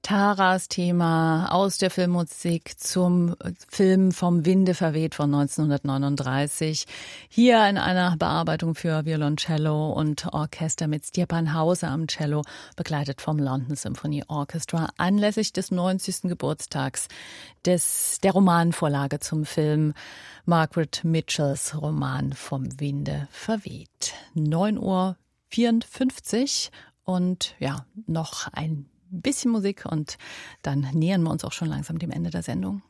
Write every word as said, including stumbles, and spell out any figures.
Taras Thema aus der Filmmusik zum Film Vom Winde verweht von neunzehnhundertneununddreißig. Hier in einer Bearbeitung für Violoncello und Orchester mit Stjepan Hauser am Cello, begleitet vom London Symphony Orchestra, anlässlich des neunzigsten Geburtstags des, der Romanvorlage zum Film Margaret Mitchells Roman Vom Winde verweht. neun Uhr vierundfünfzig und ja, noch ein bisschen Musik und dann nähern wir uns auch schon langsam dem Ende der Sendung.